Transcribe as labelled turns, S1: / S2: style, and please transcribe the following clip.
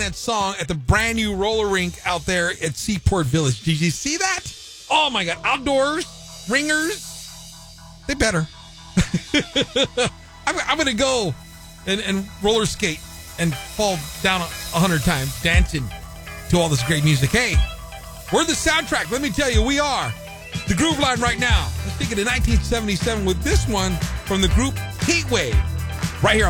S1: that song at the brand new roller rink out there at Seaport Village. Did you see that? Oh my God. Outdoors, ringers, they better. I'm going to go and roller skate and fall down 100 times dancing to all this great music. Hey, we're the soundtrack. Let me tell you, we are the Groove Line right now. Let's take it to 1977 with this one from the group Heatwave right here on